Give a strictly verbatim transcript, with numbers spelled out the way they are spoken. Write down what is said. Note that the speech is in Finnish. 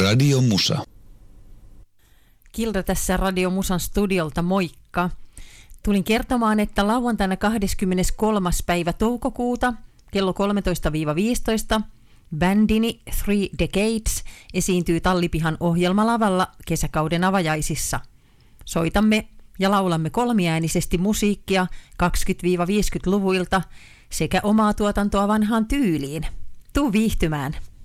Radio Musa. Kilda tässä Radio Musan studiolta, moikka. Tulin kertomaan, että lauantaina kahdeskymmeneskolmas päivä toukokuuta kello kolmetoista viisitoista bändini Three Decades esiintyy Tallipihan ohjelmalavalla kesäkauden avajaisissa. Soitamme ja laulamme kolmiäänisesti musiikkia kaksikymmentä-viisikymmentäluvuilta sekä omaa tuotantoa vanhaan tyyliin. Tuu viihtymään!